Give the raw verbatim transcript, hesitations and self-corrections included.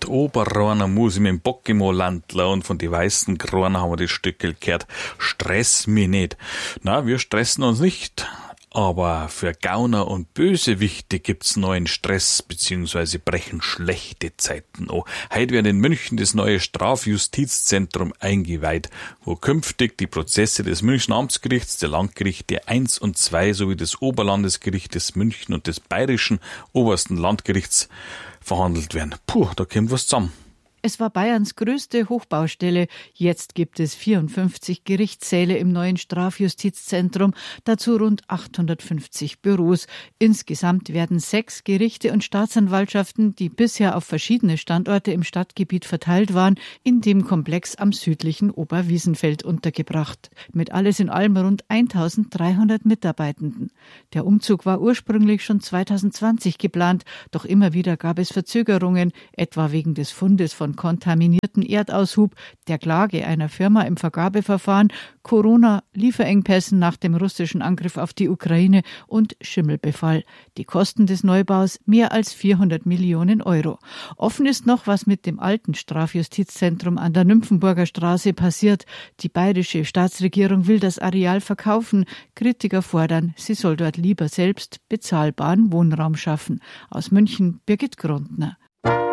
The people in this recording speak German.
Die Oberrohner muss ich mit dem Bock im Landler und von die weißen Kronen haben wir das Stückel gehört. Stress mich nicht. Na, wir stressen uns nicht. Aber für Gauner und Bösewichte gibt's neuen Stress, beziehungsweise brechen schlechte Zeiten an. Heute wird in München das neue Strafjustizzentrum eingeweiht, wo künftig die Prozesse des Münchner Amtsgerichts, der Landgerichte eins und zwei sowie des Oberlandesgerichtes München und des Bayerischen Obersten Landgerichts verhandelt werden. Puh, da kommt was zusammen. Es war Bayerns größte Hochbaustelle. Jetzt gibt es vierundfünfzig Gerichtssäle im neuen Strafjustizzentrum, dazu rund achthundertfünfzig Büros. Insgesamt werden sechs Gerichte und Staatsanwaltschaften, die bisher auf verschiedene Standorte im Stadtgebiet verteilt waren, in dem Komplex am südlichen Oberwiesenfeld untergebracht. Mit alles in allem rund eintausenddreihundert Mitarbeitenden. Der Umzug war ursprünglich schon zweitausendzwanzig geplant, doch immer wieder gab es Verzögerungen, etwa wegen des Fundes von kontaminierten Erdaushub, der Klage einer Firma im Vergabeverfahren, Corona, Lieferengpässen nach dem russischen Angriff auf die Ukraine und Schimmelbefall. Die Kosten des Neubaus mehr als vierhundert Millionen Euro. Offen ist noch, was mit dem alten Strafjustizzentrum an der Nymphenburger Straße passiert. Die bayerische Staatsregierung will das Areal verkaufen. Kritiker fordern, sie soll dort lieber selbst bezahlbaren Wohnraum schaffen. Aus München Birgit Grundner.